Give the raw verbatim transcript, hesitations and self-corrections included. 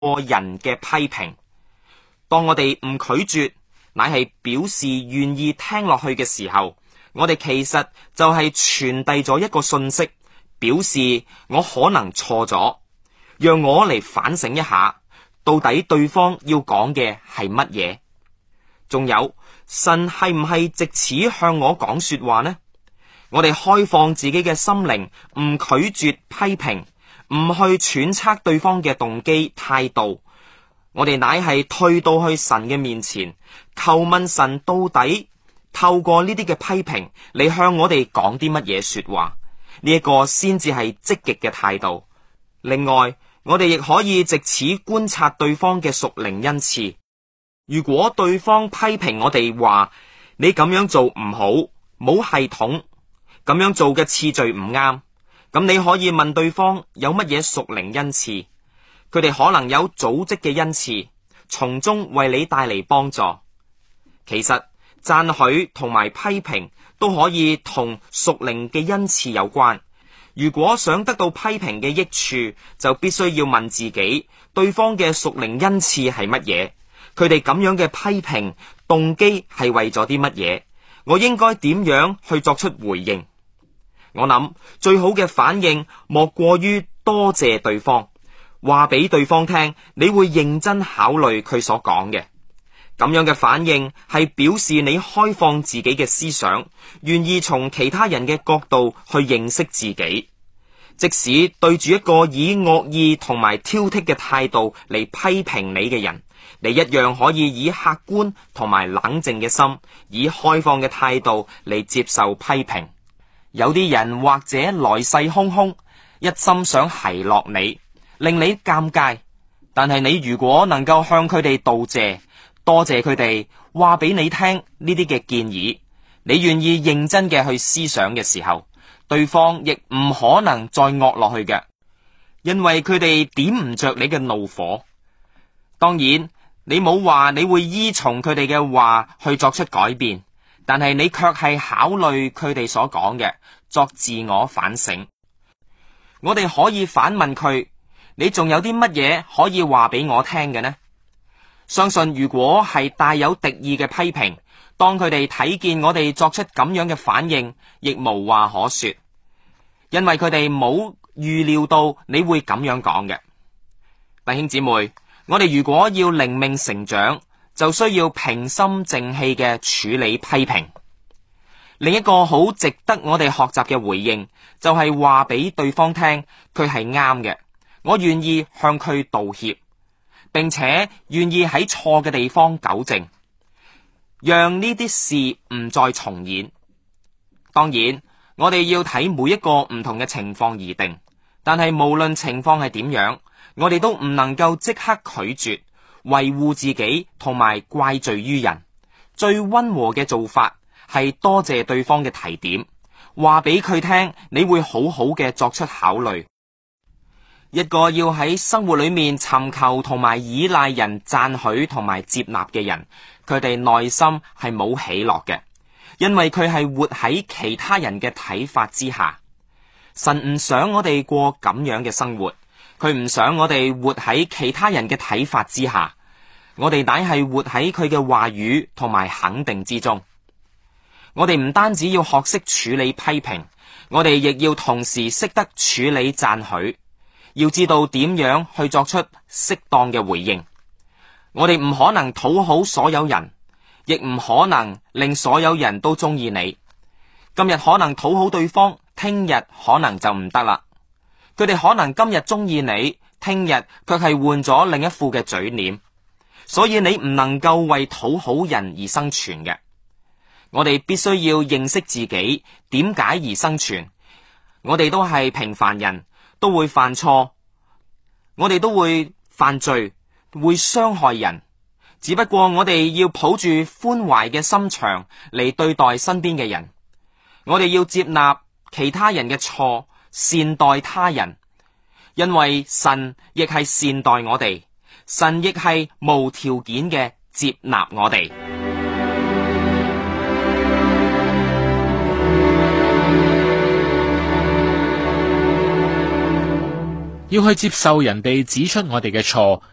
人嘅批評。當我哋唔拒絕，乃係表示願意聽落去嘅時候，我哋其實就係傳遞咗一個信息，表示我可能錯咗，讓我嚟反省一下，到底對方要講嘅係乜嘢。仲有，神係唔係藉此向我講說話呢？我哋開放自己嘅心靈，唔拒絕批評，唔去揣測對方嘅動機態度，我哋乃係退到去神嘅面前，求問神到底透過呢啲嘅批評嚟向我哋講啲乜嘢說話，呢一個先至係積極嘅態度。另外，我哋亦可以藉此觀察對方嘅屬靈恩賜。如果對方批評我哋話你咁樣做唔好，冇系統，咁樣做嘅次序唔啱，咁你可以問對方有乜嘢屬靈恩賜，佢哋可能有組織嘅恩賜，從中為你帶嚟幫助。其實讚許同埋批評都可以同屬靈嘅恩賜有關。如果想得到批評嘅益處，就必須要問自己，對方嘅屬靈恩賜係乜嘢？佢哋咁樣嘅批評動機係為咗啲乜嘢？我應該點樣去作出回應？我諗最好嘅反應莫過於多謝對方，話俾對方聽，你會認真考慮佢所講嘅。咁樣嘅反應係表示你開放自己嘅思想，願意從其他人嘅角度去認識自己。即使對住一個以惡意同埋挑剔嘅態度嚟批評你嘅人，你一樣可以以客觀同埋冷靜嘅心，以開放嘅態度嚟接受批評。有啲人或者來勢洶洶，一心想奚落你，令你尷尬。但係你如果能夠向佢哋道謝，多謝佢哋話俾你聽呢啲嘅建議，你願意認真嘅去思想嘅時候，對方亦唔可能再惡落去嘅，因為佢哋點唔着你嘅怒火。當然，你冇話你會依從佢哋嘅話去作出改變，但係你卻係考慮佢哋所講嘅，作自我反省。我哋可以反問佢，你仲有啲乜嘢可以話俾我聽嘅呢？相信如果係帶有敵意嘅批評，當佢哋睇見我哋作出咁樣嘅反應，亦無話可說，因為佢哋冇預料到你會咁樣講嘅。弟兄姊妹，我哋如果要靈命成長，就需要平心靜氣嘅處理批評。另一個好值得我哋學習嘅回應，就係話俾對方聽佢係啱嘅，我願意向佢道歉，並且願意喺錯嘅地方糾正，讓呢啲事唔再重演。當然，我哋要睇每一個唔同嘅情況而定，但係無論情況係點樣，我哋都唔能夠即刻拒絕，維護自己同埋怪罪於人。最溫和嘅做法係多謝對方嘅提點，話俾佢聽你會好好嘅作出考慮。一個要喺生活裏面尋求同埋依賴人讚許同埋接納嘅人，佢哋內心係冇喜樂嘅，因為佢係活喺其他人嘅睇法之下。神唔想我哋過咁樣嘅生活，佢唔想我哋活喺其他人嘅睇法之下，我哋乃係活喺佢嘅話語同埋肯定之中。我哋唔單止要學識處理批評，我哋亦要同時識得處理讚許，要知道點樣去作出適當嘅回應。我哋唔可能討好所有人，亦唔可能令所有人都中意你。今日可能討好對方，聽日可能就唔得啦。佢哋可能今日中意你，聽日卻係換咗另一副嘅嘴臉。所以你唔能夠為討好人而生存嘅。我哋必須要認識自己點解而生存。我哋都係平凡人，都會犯錯，我哋都會犯罪，會傷害人。只不過我哋要抱住寬懷嘅心腸嚟對待身邊嘅人。我哋要接納其他人嘅錯，善待他人，因為神亦係善待我哋，神亦係無條件嘅接納我哋。 要去接受人哋指出我哋嘅錯，